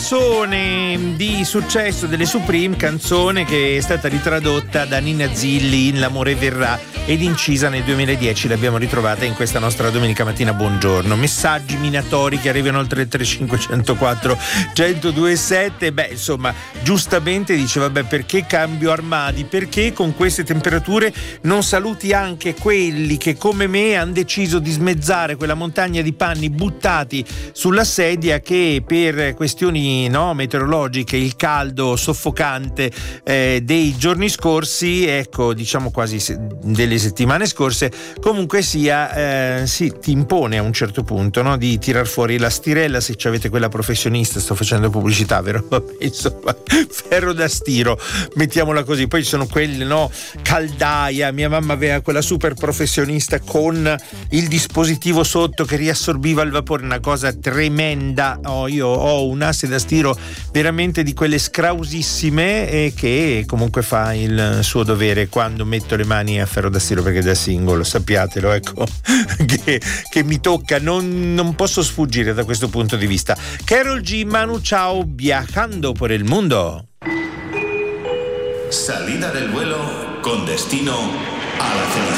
canzone di successo delle Supreme, canzone che è stata ritradotta da Nina Zilli in L'amore verrà ed incisa nel 2010. L'abbiamo ritrovata in questa nostra domenica mattina. Buongiorno. Messaggi minatori che arrivano al 335 104 1027. Beh, insomma, giustamente dice vabbè, perché cambio armadi? Perché con queste temperature non saluti anche quelli che come me hanno deciso di smezzare quella montagna di panni buttati sulla sedia, che per questioni meteorologiche, il caldo soffocante dei giorni scorsi, ecco, diciamo quasi delle settimane scorse, comunque sia ti impone a un certo punto di tirar fuori la stirella, se ci avete quella professionista. Sto facendo pubblicità, vero? Insomma, ferro da stiro, mettiamola così. Poi ci sono quelli caldaia, mia mamma aveva quella super professionista con il dispositivo sotto che riassorbiva il vapore, una cosa tremenda. Io ho un asse da stiro veramente di quelle scrausissime e che comunque fa il suo dovere quando metto le mani a ferro da stiro, perché da singolo, sappiatelo, ecco, che mi tocca, non posso sfuggire da questo punto di vista. Karol G, Manu Chao, Viajando por el mundo. Salida del vuelo con destino a la felicidad.